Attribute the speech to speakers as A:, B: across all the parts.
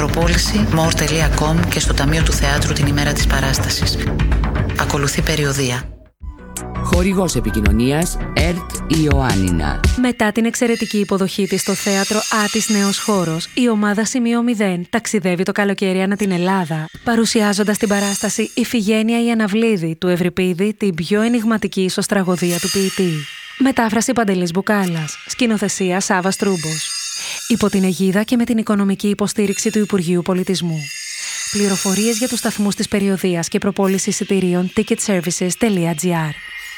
A: Ακροπόληση, more.com και στο Ταμείο του Θεάτρου την ημέρα της παράστασης. Ακολουθεί περιοδεία.
B: Χορηγός επικοινωνίας ΕΡΤ Ιωάννινα.
C: Μετά την εξαιρετική υποδοχή της στο θέατρο Άτης Νέος Χώρος, η ομάδα Σημείο 0 ταξιδεύει το καλοκαίρι ανά την Ελλάδα, παρουσιάζοντας την παράσταση «Ιφηγένεια η Αναβλίδη» του Ευρυπίδη, την πιο ενιγματική ίσως τραγωδία του ποιητή. Μετάφραση Παντελής Μπουκάλας. Σκηνοθεσία Σάββας Τρούμπος. Υπό την αιγίδα και με την οικονομική υποστήριξη του Υπουργείου Πολιτισμού. Πληροφορίες για τους σταθμούς της περιοδείας και προπόληση εισιτηρίων ticketservices.gr.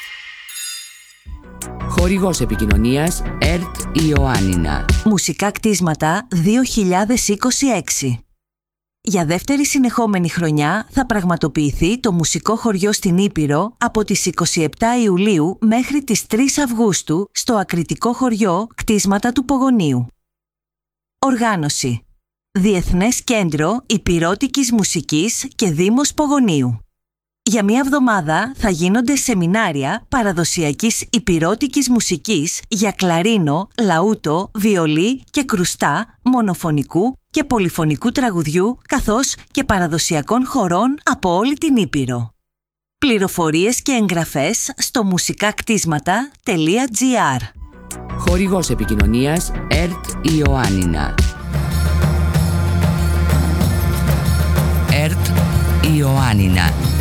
B: Χορηγός επικοινωνίας ΕΡΤ Ιωάννινα.
D: Μουσικά κτίσματα 2026. Για δεύτερη συνεχόμενη χρονιά θα πραγματοποιηθεί το μουσικό χωριό στην Ήπειρο από τις 27 Ιουλίου μέχρι τις 3 Αυγούστου στο ακριτικό χωριό Κτίσματα του Πογονίου. Οργάνωση: Διεθνές Κέντρο Ηπειρώτικης Μουσικής και Δήμος Πογονίου. Για μία εβδομάδα θα γίνονται σεμινάρια παραδοσιακής ηπειρώτικης μουσικής για κλαρίνο, λαούτο, βιολί και κρουστά, μονοφωνικού και πολυφωνικού τραγουδιού, καθώς και παραδοσιακών χορών από όλη την Ήπειρο. Πληροφορίες και εγγραφές στο musikaktίσματα.gr.
B: Χορηγός επικοινωνίας ΕΡΤ Ιωάννινα. ΕΡΤ Ιωάννινα.